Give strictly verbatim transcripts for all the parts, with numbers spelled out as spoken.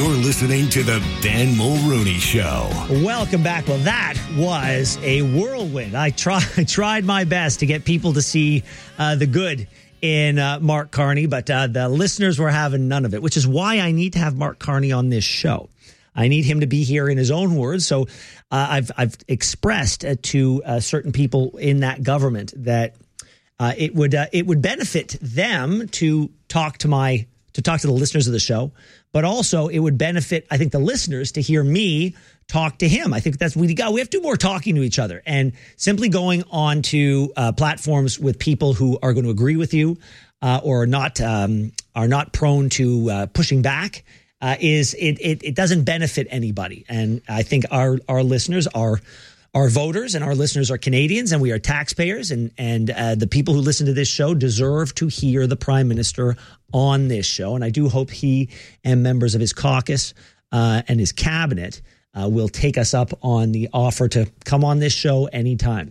You're listening to the Ben Mulrooney Show. Welcome back. Well, that was a whirlwind. I, try, I tried my best to get people to see uh, the good in uh, Mark Carney, but uh, the listeners were having none of it, which is why I need to have Mark Carney on this show. I need him to be here in his own words. So uh, I've I've expressed uh, to uh, certain people in that government that uh, it would uh, it would benefit them to talk to my to talk to the listeners of the show, but also it would benefit, I think, the listeners to hear me talk to him. I think that's we got. We have to do more talking to each other, and simply going on to uh, platforms with people who are going to agree with you uh, or are not um, are not prone to uh, pushing back uh, is it, it it doesn't benefit anybody. And I think our our listeners are our voters, and our listeners are Canadians, and we are taxpayers, and and uh, the people who listen to this show deserve to hear the Prime Minister on this show. And I do hope he and members of his caucus uh, and his cabinet uh, will take us up on the offer to come on this show anytime.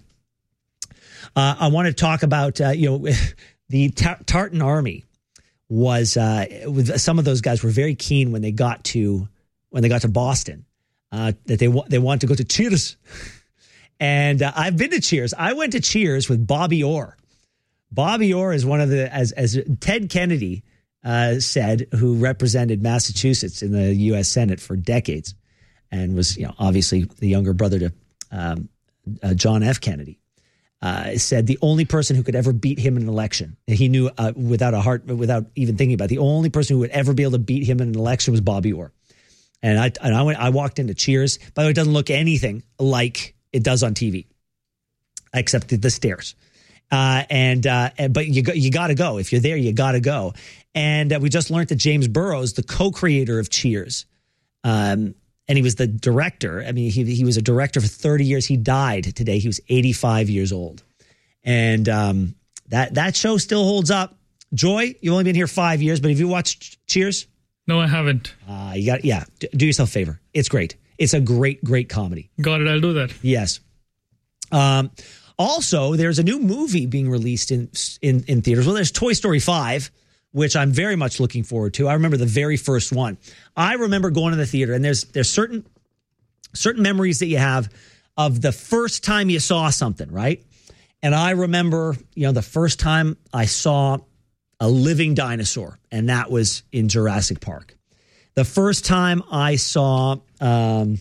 Uh, I want to talk about, uh, you know, the Tar- Tartan Army was, uh, with some of those guys were very keen when they got to, when they got to Boston, uh, that they, wa- they want to go to Cheers. And uh, I've been to Cheers. I went to Cheers with Bobby Orr. Bobby Orr is one of the, as as Ted Kennedy uh, said, who represented Massachusetts in the U S Senate for decades, and was, you know, obviously the younger brother to um, uh, John F. Kennedy. Uh, said the only person who could ever beat him in an election, he knew uh, without a heart, without even thinking about it, the only person who would ever be able to beat him in an election was Bobby Orr. And I and I went, I walked into Cheers. By the way, it doesn't look anything like it does on T V, except the, the stairs. Uh, and, uh, and but you go, you got to go. If you're there, you got to go. And uh, we just learned that James Burrows, the co-creator of Cheers, um, and he was the director. I mean, he he was a director for thirty years. He died today. He was eighty-five years old. And um, that that show still holds up. Joy, you've only been here five years, but have you watched Cheers? No, I haven't. Uh, you got yeah. D- do yourself a favor. It's great. It's a great, great comedy. Got it. I'll do that. Yes. Um. Also, there's a new movie being released in, in in theaters. Well, there's Toy Story five, which I'm very much looking forward to. I remember the very first one. I remember going to the theater, and there's there's certain certain memories that you have of the first time you saw something, right? And I remember, you know, the first time I saw a living dinosaur, and that was in Jurassic Park. The first time I saw... Um,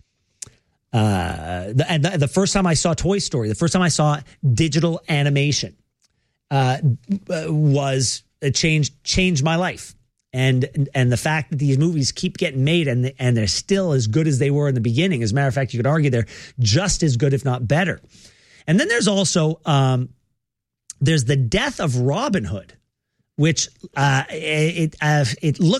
Uh, the, and the, the first time I saw Toy Story, the first time I saw digital animation, uh, was it changed changed my life. And and the fact that these movies keep getting made and and they're still as good as they were in the beginning. As a matter of fact, you could argue they're just as good, if not better. And then there's also um, there's the death of Robin Hood, which uh, it uh, it looks